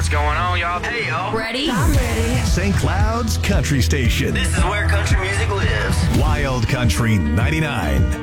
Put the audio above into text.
What's going on, y'all? Hey, y'all. Ready? I'm ready. St. Cloud's Country Station. This is where country music lives. Wild Country 99.